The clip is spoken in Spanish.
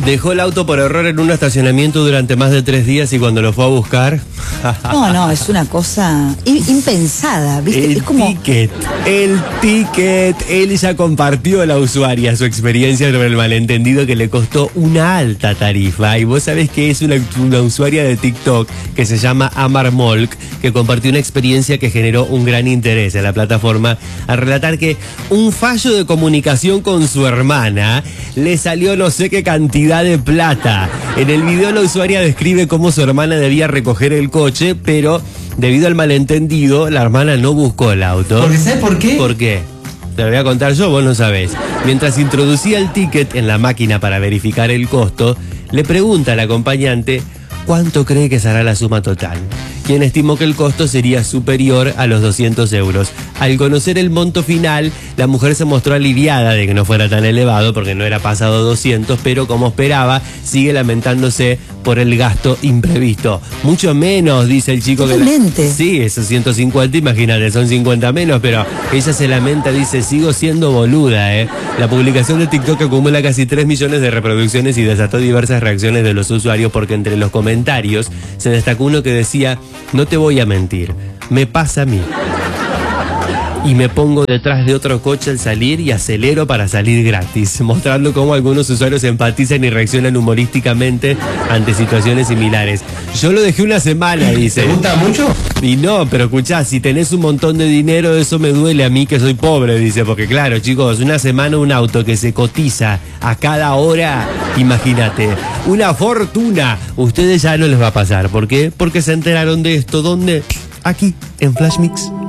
Dejó el auto por error en un estacionamiento durante más de 3 días y cuando lo fue a buscar... No, es una cosa impensada, ¿viste? Es como... El ticket. Él ya compartió a la usuaria su experiencia sobre el malentendido que le costó una alta tarifa. Y vos sabés que es una usuaria de TikTok que se llama Amar Molk, que compartió una experiencia que generó un gran interés en la plataforma al relatar que un fallo de comunicación con su hermana le salió no sé qué cantidad de plata. En el video la usuaria describe cómo su hermana debía recoger el coche, pero debido al malentendido, la hermana no buscó el auto. ¿Porque sabes por qué? ¿Por qué? Te lo voy a contar yo, vos no sabés. Mientras introducía el ticket en la máquina para verificar el costo, le pregunta al acompañante cuánto cree que será la suma total, quien estimó que el costo sería superior a los 200 euros. Al conocer el monto final, la mujer se mostró aliviada de que no fuera tan elevado porque no era pasado 200, pero como esperaba, sigue lamentándose por el gasto imprevisto. Mucho menos, dice el chico. Totalmente. Sí, esos 150, imagínate, son 50 menos, pero ella se lamenta, dice, sigo siendo boluda, La publicación de TikTok acumula casi 3 millones de reproducciones y desató diversas reacciones de los usuarios porque entre los comentarios se destacó uno que decía, no te voy a mentir, me pasa a mí. Y me pongo detrás de otro coche al salir y acelero para salir gratis, mostrando cómo algunos usuarios empatizan y reaccionan humorísticamente ante situaciones similares. Yo lo dejé una semana, dice. ¿Te gusta mucho? Y no, pero escuchá, si tenés un montón de dinero, eso me duele a mí que soy pobre, dice, porque claro, chicos, una semana un auto que se cotiza a cada hora, imagínate, una fortuna. Ustedes ya no les va a pasar, ¿por qué? Porque se enteraron de esto, ¿dónde? Aquí, en Flash Mix.